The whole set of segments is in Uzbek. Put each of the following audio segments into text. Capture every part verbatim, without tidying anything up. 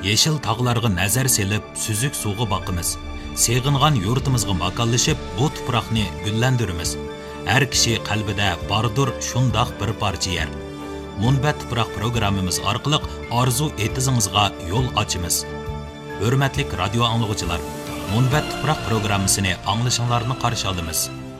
Yeşil tağlarga nazar selip, süzük suğu bakımız. Seğingan yurtumuzga makallaşıp, bu tuproqni güllendirimiz. Her kişi qalbida bardır şundaq bir parça yer. Munbat tuproq programmamiz orqali arzu etizingizga yo'l ochimiz. Hurmatli radio anglag'uchilar, Munbat tuproq programmasini anglashinglarni qarshi olamiz.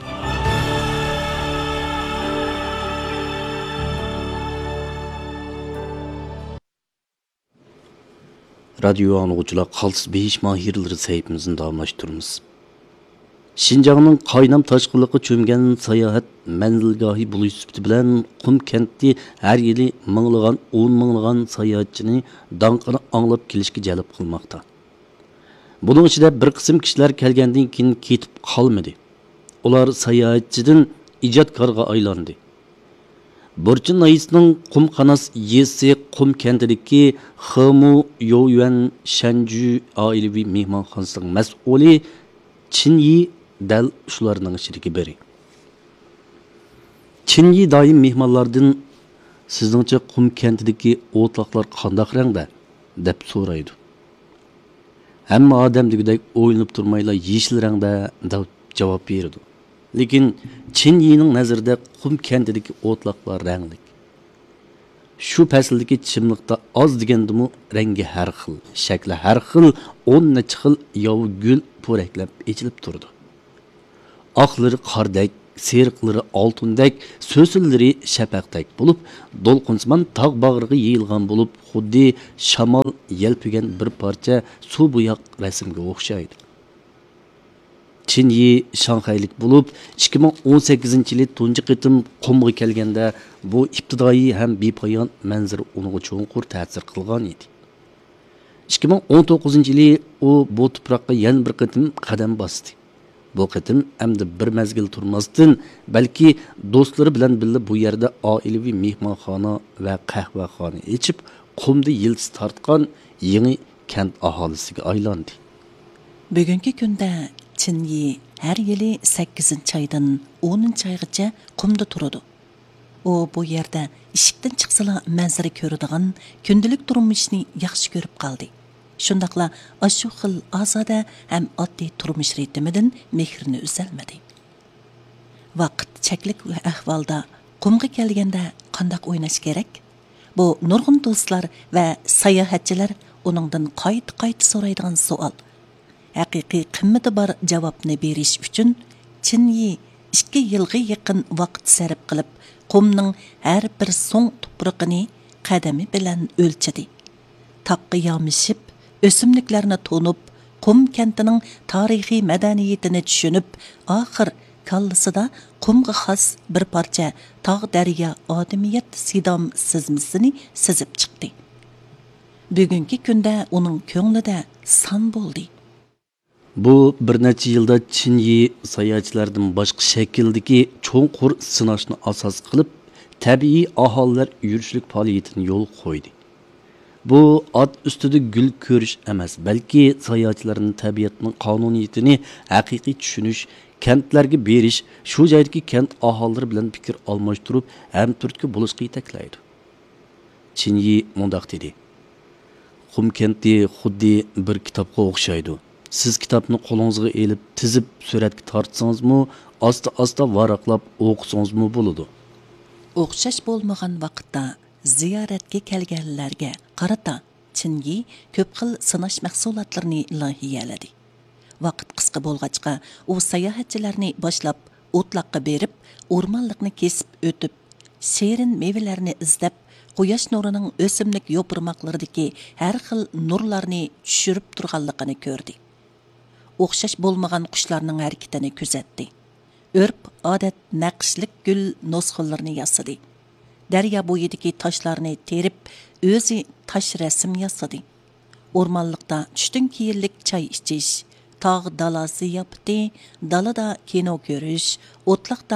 Radyo anlıqçılar qalsız beş mahirleri sayfımızın davamlaştırımız. Şinjanның qaynam taşqılıqı çömgen sayahat menzilgahi buluş sübti bilen Qum kenti her yili mыңлыған, on mыңлыған sayahatçini danqını anlap kelişki jalb qılmaqta. Bunun içinde bir qism kişiler kelgenden keyin ketip qalmadı. Ular sayahatçıdan ijodkorga aylandı. Burçin Nayis'nin Qum Qanas yesi Qum kentideki Xemu Yoyuan Shanju ailevi mehmonxonasining mas'uli Chinyi dal shularning ishirigi biri. Chinyi doim mehmonlardan sizningcha Qum kentideki o'tloqlar qandaq rangda deb so'raydi. Hamma odam degidek o'ylanib turmayla yeshil rangda deb javob berdi. Lekin Chinyining nazarida Qum kentideki o'tloqlar rangli. Shu fasldagi chimliqda oz degandimu rangi har xil, shakli har xil, o'n necha xil yovi gul po'raklab echilib turdi. Oqlari qordek, seriqlari oltindek, so'sillari shafaqdek bo'lib, do'lqinsimon tog' bag'riga yeyilgan bo'lib, xuddi shamol yelpigan bir parcha suv bo'yoq rasmga o'xshaydi. Chinyi Shanxaylik bo'lib, ikki ming o'n sakkizinchi yili tunji qitim Qumga kelganda bu ibtidoiy ham bepoyon manzara unga cho'nqur ta'sir qilgan edi. ikki ming o'n to'qqizinchi yili u bu tuproqqa yana bir qitim qadam bosdi. Bu qitim hamda bir mezgil turmasdan, balki do'stlari bilan birga bu yerda oilaviy mehmonxona va qahvaxona ichib, Qumda yildiz tortgan yangi kent aholisiga aylandi. Bugungi kunda Chinyi her yili sakkizinchi aydan o'ninchi aygacha Qumda turadi. U bu yerda eshikdan chiqsala manzara ko'radigan, kundalik turmushni yaxshi ko'rib qoldi. Shundaqla ashu xil ozoda ham oddiy turmush ritmidan mehrini uzalmadi. Vaqt cheklik ahvolda Qumga kelganda qandoq o'ynash kerak? Bu nurg'un do'stlar va sayohatchilar uningdan qayt-qayt so'raydigan savol. Haqiqiy qimmati bor javobni berish uchun Chinyi ikki yilga yaqin vaqt sarf qilib, Qumning har bir so'ng tuproqini qadami bilan o'lchadi. Taqqa yomishib, o'simliklarni to'nib, Qum kentining tarixiy madaniyatini tushunib, oxir kallasida Qumga xos bir parcha tog' daryo odamiyat sidom sizmisini sizib chiqdi. Bugungi kunda uning ko'nglida son bo'ldi. Bu bir necha yilda Chinyi sayohatchilardan boshqa shakldagi cho'nqur sinashni asos qilib, tabiiy aholilar yurishlik faoliyatini yo'l qo'ydi. Bu ot ustida gul ko'rish emas, balki sayohatchilarning tabiatning qonuniyatini haqiqiy tushunish, kentlarga berish, shu joydagi kent aholilari bilan fikr almashtirib, ham turtki bo'lishga yetaklaydi. Chinyi mundaq dedi: Qum kenti xuddi bir kitobga o'xshaydi. Siz kitobni qo'lingizga elib, tizib suratga tortsangizmi, asta-asta varaqlab o'qisangizmi bo'ladi. O'xshash bo'lmagan vaqtda ziyoratga kelganlarga qarata Chinyi ko'p xil sinash mahsulotlarini loyihiyaladi. Vaqt qisqa bo'lg'achqa, u sayohatchilarni boshlab o'tloqqa berib, o'rmonlikni kesib o'tib, shirin mevalarni izlab, quyosh nurining o'simlik yo'pirmoqlaridagi har xil nurlarni tushirib turganligini ko'rdi. O'xshash bo'lmagan qushlarning harakatini kuzatdi. Örp odat naqshlik gul nusxalarini yasadi. Daryo bo'yidagi toshlarni terib, o'zi tosh rasm yasadi. O'rmonlikda tushdan keyinlik choy ichish, tog' dalasi yapti, dalada kino ko'rish, o'tloqda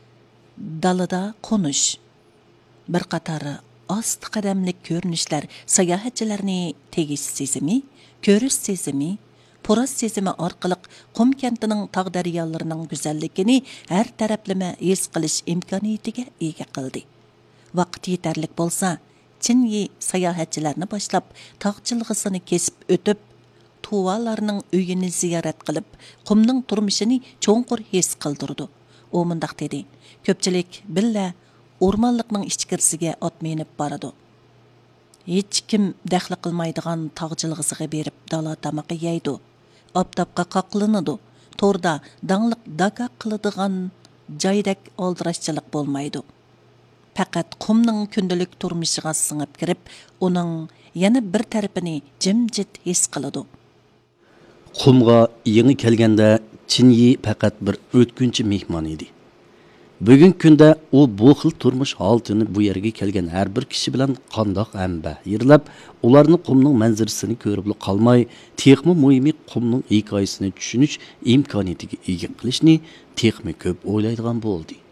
dalada qo'nish. Bir qatori osti qadamlik ko'rinishlar sayohatchilarni tegish sezimi, ko'rish sezimi, Poras sezimi orqali Qum kentining tog' daryolarining go'zalligini har taraflama his qilish imkoniyatiga ega qildi. Vaqt yetarlik bo'lsa, Çinyi sayohatchilarni boshlab tog' jilg'isini kesib o'tib, tuvalarning uyini ziyorat qilib, qumning turmushini cho'nqur his qildirdi. U mundaq dedi: "Ko'pchilik billa o'rmonlikning ichkirisiga ot minib boradi. Hech kim daxli qilmaydigan tog' jilg'isiga berib dala tamoqi yeydi. Oftobga qoqlanadi. Torda dangliq daga qiladigan joydak oldirashchilik bo'lmaydi. Faqat qumning kundalik turmushiga singib kirib, uning yana bir tarafini jimjit his qiladi." Qumga yangi kelganda Çinyi faqat bir o'tkinchi mehmon edi. Bugungi kunda u bu xil turmush holatini bu yerga kelgan har bir kishi bilan qandoq amba yirlab, ularning qumning manzarasini ko'rib qolmay, texmi muhimi qumning hikoyasini tushunish imkoniyatiga ega qilishni texmi ko'p o'ylaydigan bo'ldi.